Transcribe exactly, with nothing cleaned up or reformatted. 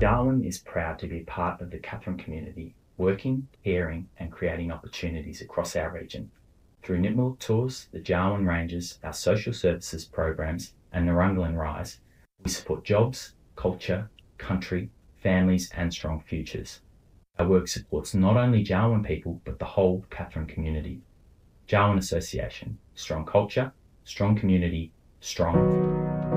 Darwin is proud to be part of the Katherine community, working, caring and creating opportunities across our region. Through Nipmuc Tours, the Darwin Rangers, our social services programs and Narunglan Rise, we support jobs, culture, country, families and strong futures. Our work supports not only Darwin people but the whole Katherine community. Darwin Association, strong culture, strong community, strong